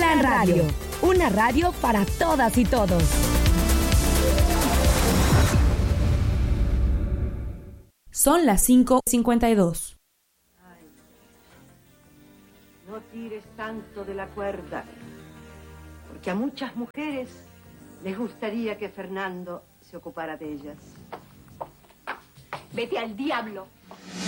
Gran Radio, una radio para todas y todos. Son las 5:52. No tires tanto de la cuerda, porque a muchas mujeres les gustaría que Fernando se ocupara de ellas. Vete al diablo.